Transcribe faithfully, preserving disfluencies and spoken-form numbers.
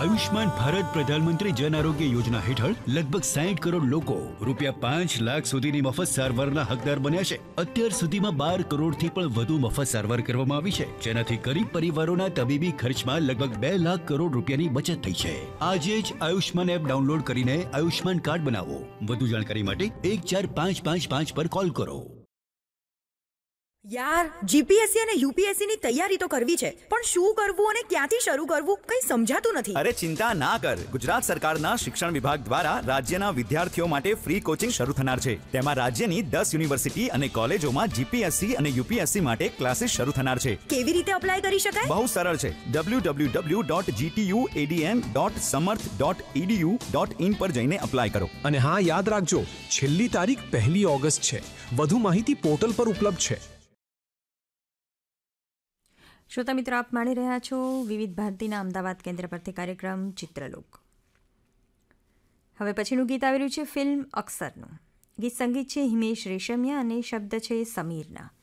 આયુષ્માન ભારત પ્રધાનમંત્રી જન આરોગ્ય યોજના હેઠળ લગભગ સાઠ કરોડ લોકો રૂપિયા પાંચ લાખ સુધીની મફત સારવારના હકદાર બન્યા છે. અત્યાર સુધીમાં બાર કરોડથી પણ વધુ મફત સારવાર કરવામાં આવી છે, જેનાથી ગરીબ પરિવારોના તબીબી ખર્ચમાં લગભગ બે લાખ કરોડ રૂપિયાની બચત થઈ છે. આજે જ આયુષ્માન એપ ડાઉનલોડ કરીને આયુષ્માન કાર્ડ બનાવો. વધુ જાણકારી માટે એક ચાર પાંચ પાંચ પાંચ પર કોલ કરો. યાર, જીપીએસસી અને યુપીએસસી ની તૈયારી તો કરવી છે, પણ શું કરવું અને ક્યાંથી શરૂ કરવું કંઈ સમજાતું નથી. અરે ચિંતા ના કર, ગુજરાત સરકારના શિક્ષણ વિભાગ દ્વારા રાજ્યના વિદ્યાર્થીઓ માટે ફ્રી કોચિંગ શરૂ થનાર છે. તેમાં રાજ્યની દસ યુનિવર્સિટી અને કોલેજોમાં જીપીએસસી અને યુપીએસસી માટે ક્લાસીસ શરૂ થનાર છે. કેવી રીતે અપ્લાય કરી શકાય? બહુ સરળ છે. W W W dot જીટીયુએડીએમ dot સમર્થ ડોટ ઈડીયુ ડોટ ઇન પર જઈને અપ્લાય કરો. અને હા, યાદ રાખજો, છેલ્લી તારીખ પહેલી ઓગસ્ટ છે. વધુ માહિતી પોર્ટલ પર ઉપલબ્ધ છે. શ્રોતા મિત્રો, આપ માણી રહ્યા છો વિવિધ ભારતીના અમદાવાદ કેન્દ્ર પરથી કાર્યક્રમ ચિત્રલોક. હવે પછીનું ગીત આવી રહ્યું છે ફિલ્મ અક્ષરનું. ગીત સંગીત છે હિમેશ રેશમિયા અને શબ્દ છે સમીરના.